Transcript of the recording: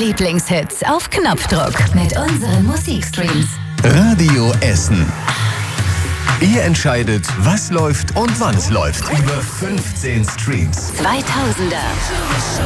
Lieblingshits auf Knopfdruck mit unseren Musikstreams. Radio Essen. Ihr entscheidet, was läuft und wann es läuft. Über 15 Streams. 2000er.